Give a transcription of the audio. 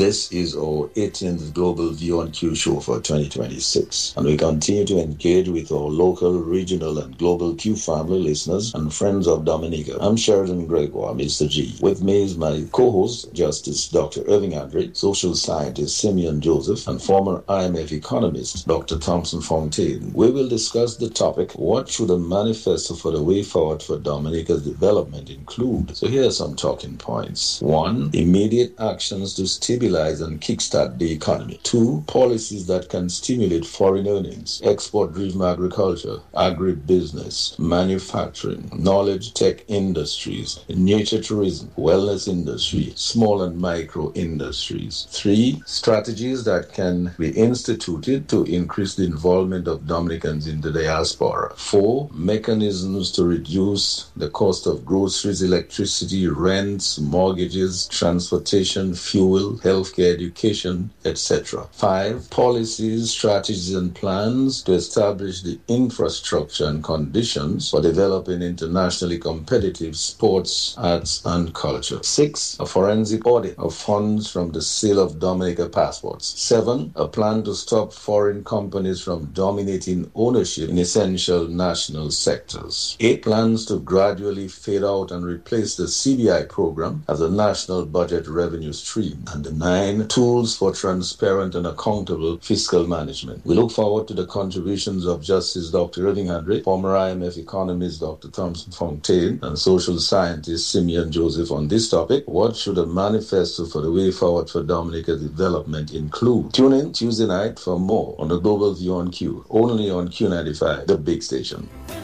This is our 18th Global View on Q show for 2026, and we continue to engage with our local, regional, and global Q family listeners and friends of Dominica. I'm Sheridan Gregoire, Mr. G. With me is my co-host, Justice Dr. Irving Andre, social scientist Simeon Joseph, and former IMF economist Dr. Thompson Fontaine. We will discuss the topic, what should a manifesto for the way forward for Dominica's development include? So here are some talking points. 1. Immediate actions to stabilize and kickstart the economy. 2. Policies that can stimulate foreign earnings, export-driven agriculture, agribusiness, manufacturing, knowledge tech industries, nature tourism, wellness industry, small and micro industries. 3. Strategies that can be instituted to increase the involvement of Dominicans in the diaspora. 4. Mechanisms to reduce the cost of groceries, electricity, rents, mortgages, transportation, fuel, healthcare, education, etc. 5. Policies, strategies, and plans to establish the infrastructure and conditions for developing internationally competitive sports, arts, and culture. 6. A forensic audit of funds from the sale of Dominica passports. 7. A plan to stop foreign companies from dominating ownership in essential national sectors. 8. Plans to gradually fade out and replace the CBI program as a national budget revenue stream. And 9. Tools for transparent and accountable fiscal management. We look forward to the contributions of Justice Dr. Irving Andre, former IMF economist Dr. Thompson Fontaine, and social scientist Simeon Joseph on this topic. What should a manifesto for the way forward for Dominica's development include? Tune in Tuesday night for more on the Global View on Q, only on Q95, the big station.